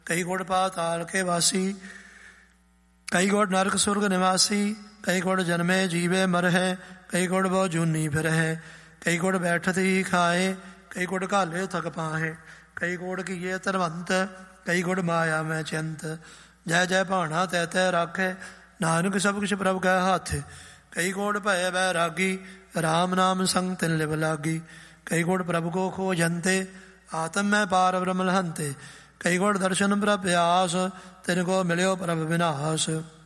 ਕਈ ਗੁੜ ਪਾਤਾਲ ਕੇ ਵਾਸੀ, ਕਈ ਗੁੜ ਨਰਕ ਸੁਰਗ ਨਿਵਾਸੀ, ਕਈ ਗੁੜ ਜਨਮੇ ਜੀਵੇ ਮਰਹਿ, ਕਈ ਗੁੜ ਬਹੁ ਜੂਨੀ ਫਿਰਹਿ, ਕਈ ਗੁੜ ਬੈਠਤ ਹੀ ਖਾਏ, ਕਈ ਗੁੜ ਘਾਲੇ ਥਕ ਪਾਹੇ, ਕਈ ਗੁੜ ਕੀਏ ਧਰਵੰਤ, ਕਈ ਗੁੜ ਮਾਇਆ ਮੈਂ ਚਿੰਤ, ਜੈ ਜੈ ਭਾਣਾ ਤੈ ਤੈ ਰਾਖੈ, ਨਾਨਕ ਸਭ ਕੁਛ ਪ੍ਰਭ ਕੈ ਹੱਥ, ਕਈ ਗੁੜ ਭੈ ਬੈਰਾਗੀ, ਰਾਮ ਨਾਮ ਸੰਗ ਤਿਨ ਲਿਵ ਲਾਗੀ, ਕਈ ਗੁੜ ਪ੍ਰਭ ਕੋ ਖੋਜੰਤੇ, ਆਤਮ ਮੈਂ ਪਾਰ ਬ੍ਰਹਮ ਲਹੰਤੇ, ਕਈ ਗੁੜ ਦਰਸ਼ਨ ਪ੍ਰਭ ਪਿਆਸ, ਤਿਨ ਕੋ ਮਿਲਿਓ ਪ੍ਰਭ ਵਿਨਾਸ਼।